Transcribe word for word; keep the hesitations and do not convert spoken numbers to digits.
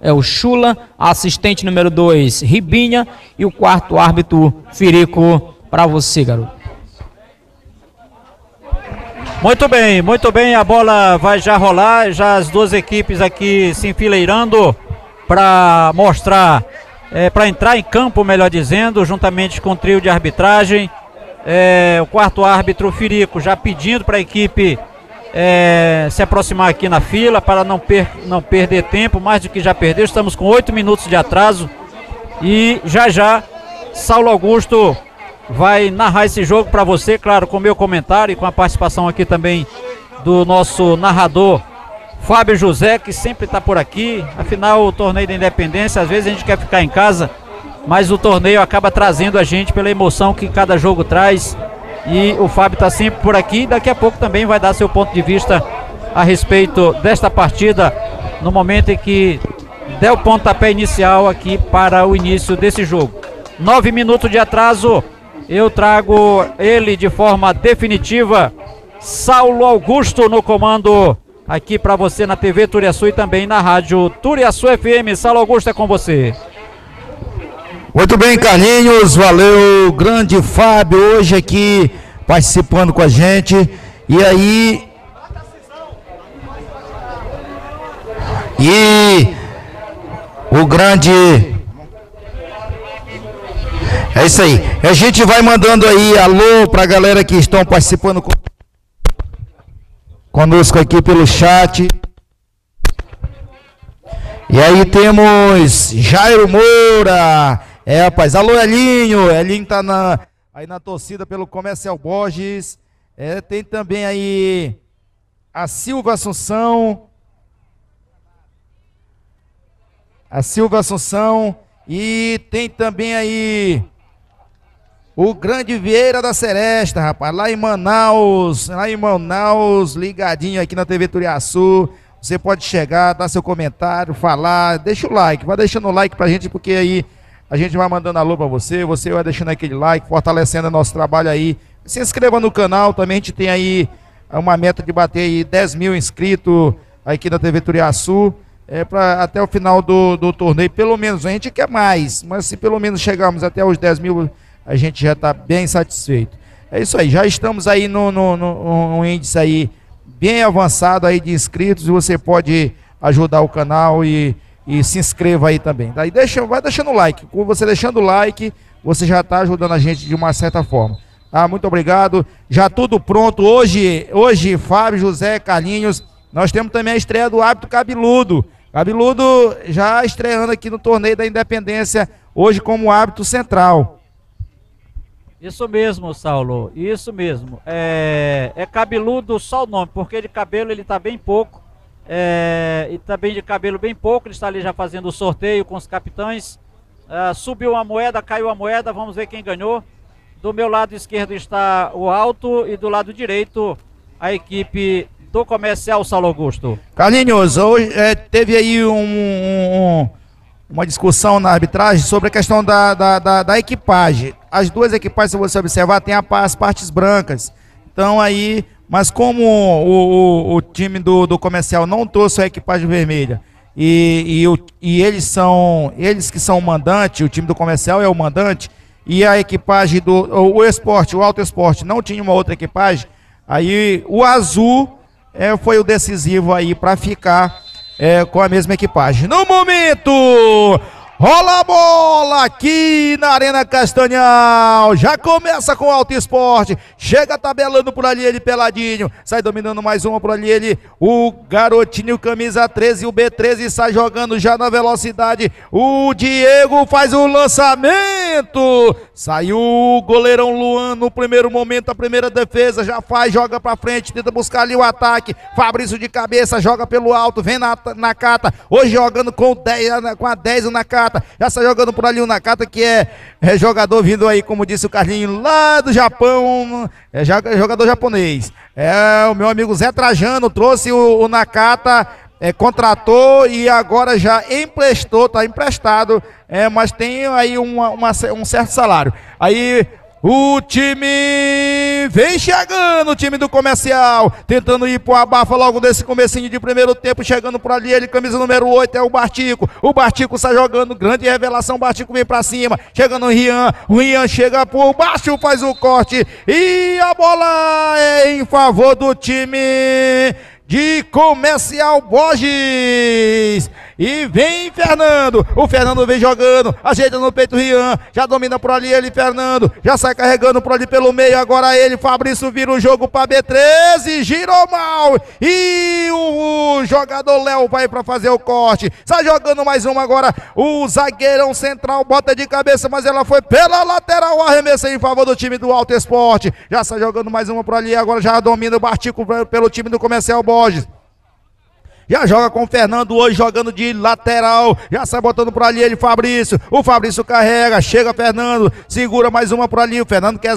é o Chula, assistente número dois, Ribinha, e o quarto árbitro, Firico, para você, garoto. Muito bem, muito bem, a bola vai já rolar, já as duas equipes aqui se enfileirando para mostrar, é, para entrar em campo, melhor dizendo, juntamente com o trio de arbitragem. É, o quarto árbitro, Firico, já pedindo para a equipe é, se aproximar aqui na fila para não, per não perder tempo, mais do que já perdeu. Estamos com oito minutos de atraso e já já Saulo Augusto vai narrar esse jogo para você, claro, com o meu comentário e com a participação aqui também do nosso narrador Fábio José, que sempre está por aqui. Afinal, o torneio da Independência, às vezes a gente quer ficar em casa, mas o torneio acaba trazendo a gente pela emoção que cada jogo traz, e o Fábio está sempre por aqui. Daqui a pouco também vai dar seu ponto de vista a respeito desta partida, no momento em que der o pontapé inicial aqui para o início desse jogo. Nove minutos de atraso, eu trago ele de forma definitiva, Saulo Augusto no comando aqui para você na T V Turiaçu e também na rádio Turiaçu F M. Saulo Augusto, é com você. Muito bem, Carlinhos, valeu, grande Fábio, hoje aqui participando com a gente. E aí, e o grande, é isso aí, a gente vai mandando aí alô pra galera que estão participando com... conosco aqui pelo chat. E aí temos Jairo Moura. É, rapaz, alô Elinho, Elinho tá na, aí na torcida pelo Comercial Borges. É, tem também aí a Silva Assunção, a Silva Assunção, e tem também aí o grande Vieira da Seresta, rapaz, lá em Manaus, lá em Manaus, ligadinho aqui na T V Turiaçu. Você pode chegar, dar seu comentário, falar, deixa o like, vai deixando o like pra gente, porque aí a gente vai mandando alô pra você, você vai deixando aquele like, fortalecendo o nosso trabalho aí. Se inscreva no canal, também a gente tem aí uma meta de bater aí dez mil inscritos aqui na T V Turiaçu, é, pra, até o final do, do torneio, pelo menos, a gente quer mais, mas se pelo menos chegarmos até os dez mil, a gente já está bem satisfeito. É isso aí, já estamos aí no, no, no, no índice aí bem avançado aí de inscritos, e você pode ajudar o canal e, e se inscreva aí também. Daí deixa, vai deixando o like, com você deixando o like, você já está ajudando a gente de uma certa forma. Ah, muito obrigado, já tudo pronto. Hoje, hoje Fábio, José, Carlinhos, nós temos também a estreia do árbitro Cabeludo. Cabeludo já estreando aqui no torneio da Independência, hoje como árbitro central. Isso mesmo, Saulo, isso mesmo. É, é cabeludo só o nome, porque de cabelo ele está bem pouco. É, e também de cabelo bem pouco, ele está ali já fazendo o sorteio com os capitães. É, subiu uma moeda, caiu a moeda, vamos ver quem ganhou. Do meu lado esquerdo está o Alto e do lado direito a equipe do Comercial, Saulo Augusto. Carlinhos, hoje é, teve aí um... um... uma discussão na arbitragem sobre a questão da, da, da, da equipagem. As duas equipagens, se você observar, tem a, as partes brancas. Então aí, mas como o, o, o time do, do Comercial não trouxe a equipagem vermelha, e, e, o, e eles são, eles que são o mandante, o time do Comercial é o mandante, e a equipagem do, o, o esporte, o Auto Esporte não tinha uma outra equipagem, aí o azul é, foi o decisivo aí para ficar É, com a mesma equipagem. No momento, rola a bola aqui na Arena Castanhal. Já começa com o Auto Esporte. Chega tabelando por ali ele peladinho. Sai dominando mais uma por ali ele. O garotinho camisa treze, o B treze sai jogando já na velocidade. O Diego faz o lançamento. Saiu o goleirão Luan no primeiro momento, a primeira defesa. Já faz, joga pra frente, tenta buscar ali o ataque. Fabrício de cabeça, joga pelo alto, vem na, na Cata. Hoje jogando com, dez, com a dez o Nakata. Já está jogando por ali o Nakata, que é, é jogador vindo aí, como disse o Carlinho, lá do Japão. É jogador japonês. É o meu amigo Zé Trajano, trouxe o, o Nakata, é, contratou e agora já emprestou, está emprestado, é, mas tem aí uma, uma, um certo salário. Aí O time vem chegando, o time do Comercial, tentando ir pro abafa logo desse comecinho de primeiro tempo, chegando por ali, ele camisa número oito, é o Bartico. O Bartico está jogando, grande revelação, o Bartico vem pra cima, chegando o Rian, o Rian chega por baixo, faz o corte, e a bola é em favor do time de Comercial Borges. E vem Fernando, o Fernando vem jogando, ajeita no peito o Rian, já domina por ali ele, Fernando, já sai carregando por ali pelo meio, agora ele, Fabrício, vira o jogo para B treze, girou mal, e o, o jogador Léo vai para fazer o corte, sai jogando mais uma agora, o zagueirão central bota de cabeça, mas ela foi pela lateral, arremessa em favor do time do Alto Esporte, já sai jogando mais uma por ali, agora já domina o Bartico pelo time do Comercial Borges. Já joga com o Fernando hoje, jogando de lateral. Já sai botando por ali ele, Fabrício. O Fabrício carrega, chega Fernando, segura mais uma por ali. O Fernando quer